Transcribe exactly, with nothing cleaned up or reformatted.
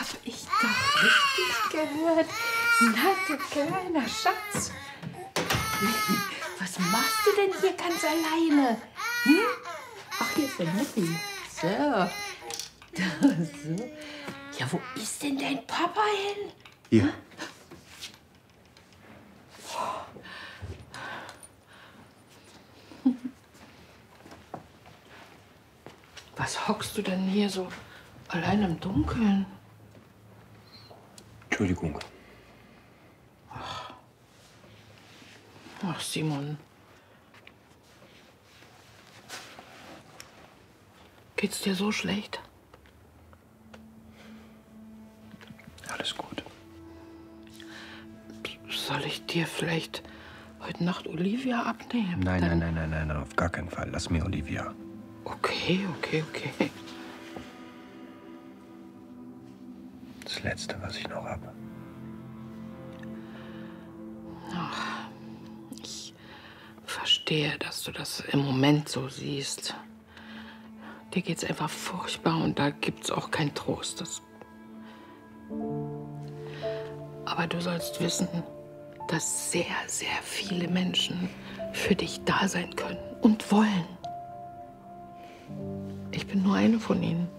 Hab ich doch richtig gehört. Na, du kleiner Schatz. Was machst du denn hier ganz alleine? Hm? Ach, hier ist der Mutti. So. So. Ja, wo ist denn dein Papa hin? Hier. Was hockst du denn hier so allein im Dunkeln? Entschuldigung. Ach, Ach Simon. Geht's dir so schlecht? Alles gut. Soll ich dir vielleicht heute Nacht Olivia abnehmen? Nein, Dann... nein, nein, nein, nein, auf gar keinen Fall. Lass mir Olivia. Okay, okay, okay. Das Letzte, was ich noch habe. Ach, ich verstehe, dass du das im Moment so siehst. Dir geht's einfach furchtbar und da gibt's auch keinen Trost. Das... Aber du sollst wissen, dass sehr, sehr viele Menschen für dich da sein können und wollen. Ich bin nur eine von ihnen.